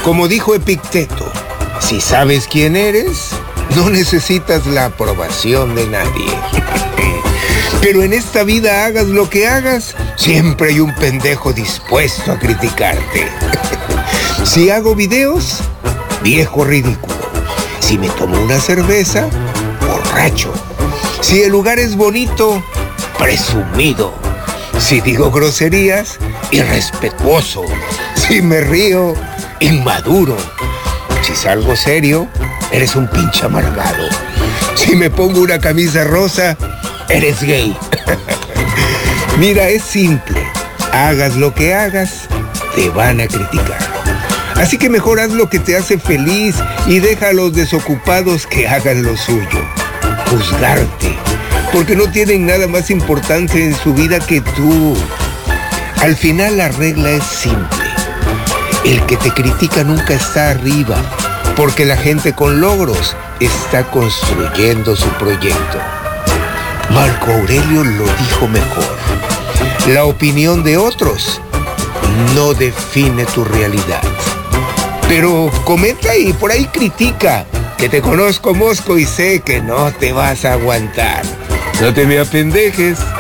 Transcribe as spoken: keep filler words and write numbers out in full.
Como dijo Epicteto, si sabes quién eres, no necesitas la aprobación de nadie. Pero en esta vida, hagas lo que hagas, siempre hay un pendejo dispuesto a criticarte. Si hago videos, viejo ridículo. Si me tomo una cerveza, borracho. Si el lugar es bonito, presumido. Si digo groserías, irrespetuoso. Si me río, inmaduro. Si salgo serio, eres un pinche amargado. Si me pongo una camisa rosa, eres gay. Mira, es simple. Hagas lo que hagas, te van a criticar. Así que mejor haz lo que te hace feliz y deja a los desocupados que hagan lo suyo. Juzgarte, porque no tienen nada más importante en su vida que tú. Al final la regla es simple. El que te critica nunca está arriba, porque la gente con logros está construyendo su proyecto. Marco Aurelio lo dijo mejor. La opinión de otros no define tu realidad. Pero comenta y por ahí critica, que te conozco, mosco, y sé que no te vas a aguantar. No te me apendejes.